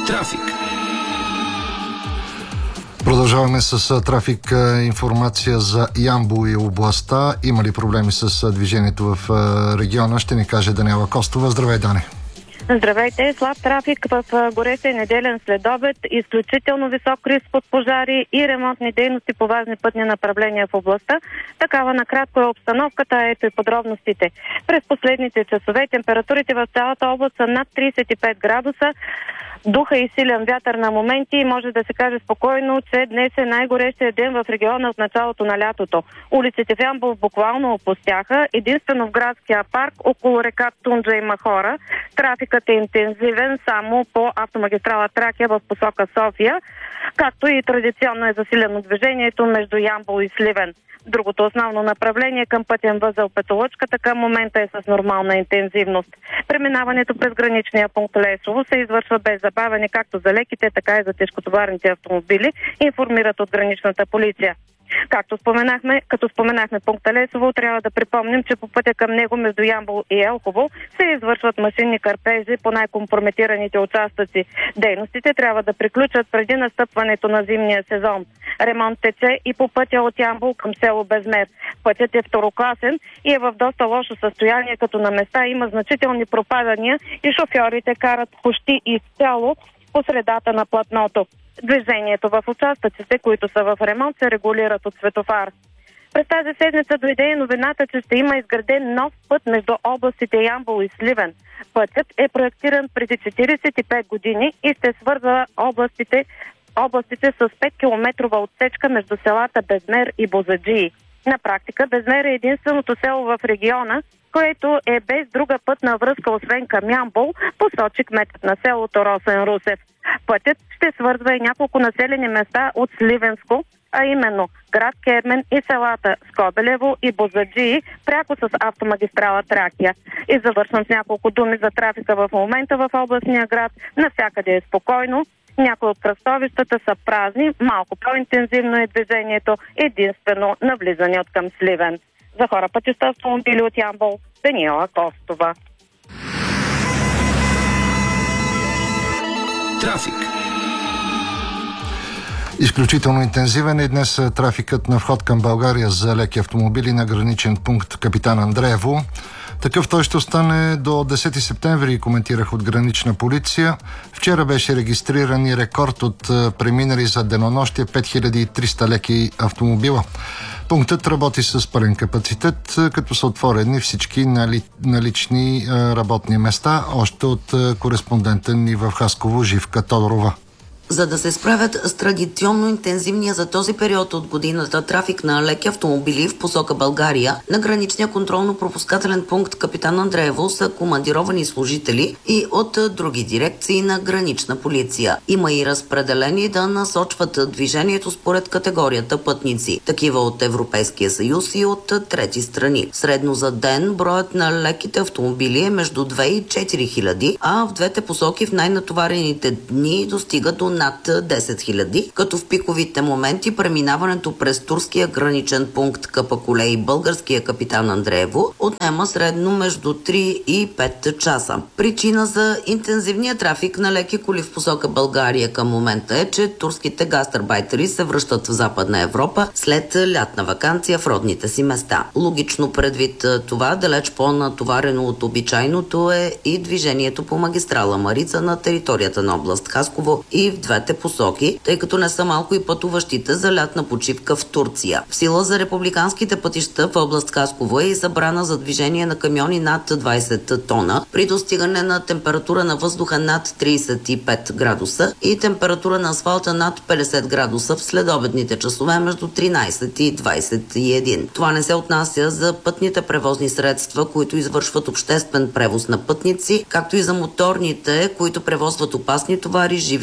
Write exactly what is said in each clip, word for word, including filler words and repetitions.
Трафик. Продължаваме с трафик. Информация за Ямбол и областта. Има ли проблеми с движението в региона? Ще ни каже Даниела Костова. Здравей, Дане! Здравейте! Слаб трафик в горещия неделен следобед, изключително висок риск от пожари и ремонтни дейности по важни пътни направления в областта. Такава накратко е обстановката, ето и подробностите. През последните часове температурите в цялата област са над тридесет и пет градуса. Духа и силен вятър на моменти и може да се каже спокойно, че днес е най-горещия ден в региона от началото на лятото. Улиците в Ямбол буквално опустяха. Единствено в градския парк около река Тунджа има хора. Трафикът е интензивен само по автомагистрала Тракия в посока София, както и традиционно е засилено движението между Ямбол и Сливен. Другото основно направление към пътен възел Петолъчката към момента е с нормална интензивност. Преминаването през граничния пункт Лесово се извършва без забавяне както за леките, така и за тежкотоварните автомобили, информират от граничната полиция. Както споменахме, като споменахме пункта Лесово, трябва да припомним, че по пътя към него между Ямбол и Елхово се извършват машинни кърпежи по най-компрометираните участъци. Дейностите трябва да приключат преди настъпването на зимния сезон. Ремонт тече и по пътя от Ямбол към село Безмер. Пътят е второкласен и е в доста лошо състояние, като на места има значителни пропадания и шофьорите карат почти изцяло по средата на платното. Движението в участъците, които са в ремонт, се регулират от светофар. През тази седмица дойде и новината, че ще има изграден нов път между областите Ямбол и Сливен. Пътят е проектиран преди четиридесет и пет години и ще свързва областите, областите с пет километрова отсечка между селата Безмер и Бозаджии. На практика Безмер е единственото село в региона, което е без друга пътна връзка, освен към Ямбол, посочи кметът на селото Росен Русев. Пътят ще свързва и няколко населени места от Сливенско, а именно град Кермен и селата Скобелево и Бозаджии, пряко с автомагистрала Тракия. И завършвам с няколко думи за трафика в момента в областния град. Навсякъде е спокойно. Някои от кръстовищата са празни, малко по-интензивно е движението, единствено навлизане от към Сливен. За хора пътища автомобили от Ямбол, Даниела Костова. Трафик. Изключително интензивен е днес трафикът на вход към България за леки автомобили на граничен пункт Капитан Андреево. Такъв той ще остане до десети септември, коментирах от гранична полиция. Вчера беше регистриран и рекорд от преминали за денонощие пет хиляди и триста леки автомобила. Пунктът работи с пълен капацитет, като са отворени всички нали, налични работни места, още от кореспондента ни в Хасково Живка Тодорова. За да се справят с традиционно интензивния за този период от годината трафик на леки автомобили в посока България, на граничния контролно-пропускателен пункт Капитан Андреево са командировани служители и от други дирекции на гранична полиция. Има и разпределени да насочват движението според категорията пътници, такива от Европейския съюз и от трети страни. Средно за ден броят на леките автомобили е между две и четири хиляди, а в двете посоки в най-натоварените дни достига до над десет хиляди, като в пиковите моменти преминаването през турския граничен пункт Капакуле и българския Капитан Андреево отнема средно между три и пет часа. Причина за интензивния трафик на леки коли в посока България към момента е, че турските гастарбайтери се връщат в Западна Европа след лятна ваканция в родните си места. Логично предвид това, далеч по-натоварено от обичайното е и движението по магистрала Марица на територията на област Хасково и в двете посоки, тъй като не са малко и пътуващите за лятна почивка в Турция. В сила за републиканските пътища в област Хасково е и забрана за движение на камиони над двадесет тона при достигане на температура на въздуха над тридесет и пет градуса и температура на асфалта над петдесет градуса в следобедните часове между тринадесет и двадесет и едно. Това не се отнася за пътните превозни средства, които извършват обществен превоз на пътници, както и за моторните, които превозват опасни товари, живи животни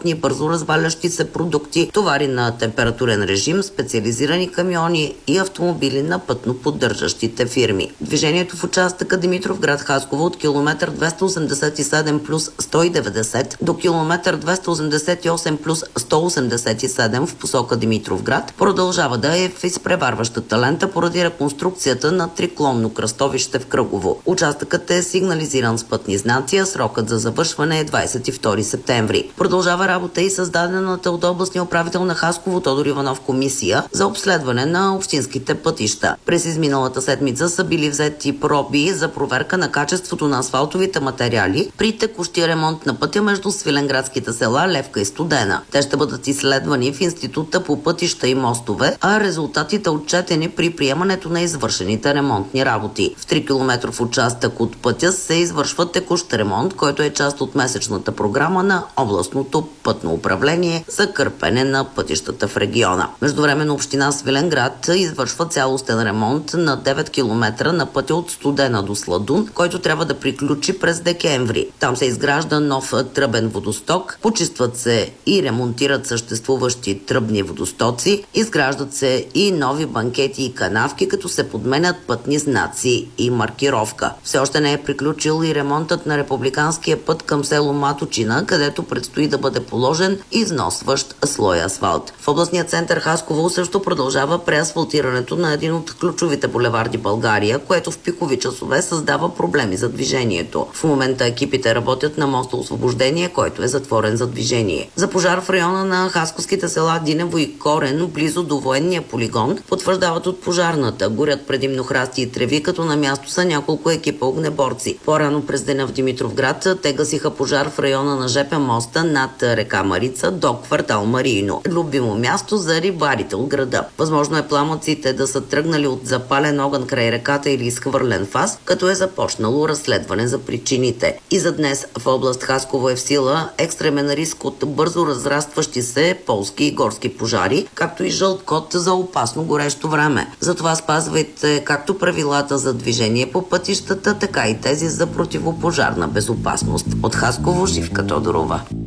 имотни, бързо развалящи се продукти, товари на температурен режим, специализирани камиони и автомобили на пътно поддържащите фирми. Движението в участъка Димитровград – Хасково от километър двеста осемдесет и седем плюс сто и деветдесет до километър двеста осемдесет и осем плюс сто осемдесет и седем в посока Димитровград продължава да е в изпреварващата лента поради реконструкцията на триклонно кръстовище в Кръгово. Участъкът е сигнализиран с пътни знаци, а срокът за завършване е двадесет и втори септември. Продължава работа и създадената от областния управител на Хасково Тодор Иванов комисия за обследване на общинските пътища. През изминалата седмица са били взети проби за проверка на качеството на асфалтовите материали при текущия ремонт на пътя между свиленградските села Левка и Студена. Те ще бъдат изследвани в Института по пътища и мостове, а резултатите отчетени при приемането на извършените ремонтни работи. В три километров участък от пътя се извършва текущ ремонт, който е част от месечната програма на областното пътно управление за кърпене на пътищата в региона. Междувременно община Свиленград извършва цялостен ремонт на девет километра на пътя от Студена до Сладун, който трябва да приключи през декември. Там се изгражда нов тръбен водосток, почистват се и ремонтират съществуващи тръбни водостоци, изграждат се и нови банкети и канавки, като се подменят пътни знаци и маркировка. Все още не е приключил и ремонтът на републиканския път към село Маточина, където предстои да бъде положен износващ слой асфалт. В областния център Хасково също продължава преасфалтирането на един от ключовите булеварди България, което в пикови часове създава проблеми за движението. В момента екипите работят на моста Освобождение, който е затворен за движение. За пожар в района на хасковските села Динево и Корен, близо до военния полигон, потвърждават от пожарната. Горят предимно храсти и треви, като на място са няколко екипа огнеборци. По-рано през деня в Димитровград те гасиха пожар в района на жп моста над река Марица до квартал Марийно. Любимо място за рибарите от града. Възможно е пламъците да са тръгнали от запален огън край реката или изхвърлен фас, като е започнало разследване за причините. И за днес в област Хасково е в сила екстремен риск от бързо разрастващи се полски и горски пожари, както и жълт код за опасно горещо време. Затова спазвайте както правилата за движение по пътищата, така и тези за противопожарна безопасност. От Хасково, Живка Тодорова.